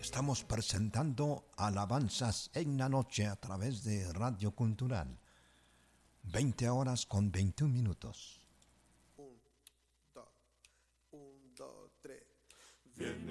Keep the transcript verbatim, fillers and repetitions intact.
Estamos presentando alabanzas en la noche a través de Radio Cultural. veinte horas con veintiún minutos.